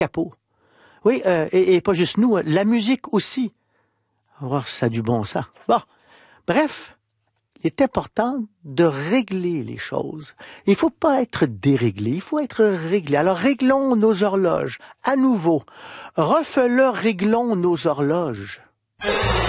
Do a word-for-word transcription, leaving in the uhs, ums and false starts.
capot. Oui, euh, et, et pas juste nous, la musique aussi. On va voir si ça a du bon sens. Bon, bref, il est important de régler les choses. Il faut pas être déréglé, il faut être réglé. Alors réglons nos horloges. À nouveau, refais-le, réglons nos horloges.